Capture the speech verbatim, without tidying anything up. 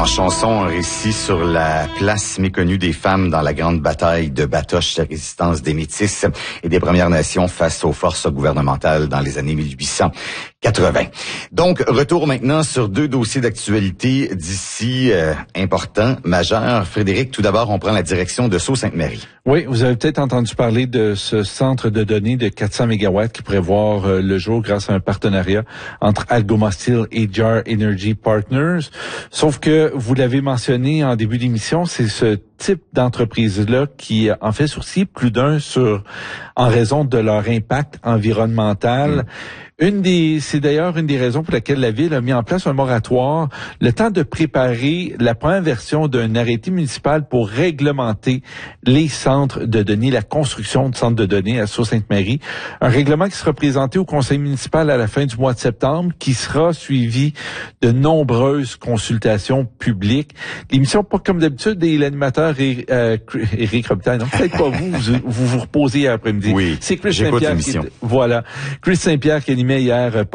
En chanson, un récit sur la place méconnue des femmes dans la grande bataille de Batoche, la résistance des Métis et des Premières Nations face aux forces gouvernementales dans les années mille huit cent quatre-vingts. Donc, retour maintenant sur deux dossiers d'actualité d'ici euh, importants, majeurs. Frédéric, tout d'abord, on prend la direction de Sault-Sainte-Marie. Oui, vous avez peut-être entendu parler de ce centre de données de quatre cents mégawatts qui pourrait voir euh, le jour grâce à un partenariat entre Algoma Steel et Jar Energy Partners. Sauf que, vous l'avez mentionné en début d'émission, c'est ce type d'entreprise-là qui en fait sourciller plus d'un sur en raison de leur impact environnemental. Mmh. Une des, c'est d'ailleurs une des raisons pour laquelle la Ville a mis en place un moratoire, le temps de préparer la première version d'un arrêté municipal pour réglementer les centres de données, la construction de centres de données à Sault-Sainte-Marie. Un règlement qui sera présenté au conseil municipal à la fin du mois de septembre, qui sera suivi de nombreuses consultations publiques. L'émission, pas comme d'habitude, et l'animateur est, euh, Éric Robitaille, non, peut-être pas vous, vous, vous vous reposez après-midi. Oui, c'est Chris j'écoute Saint-Pierre l'émission. Qui, voilà, Chris Saint-Pierre qui animait hier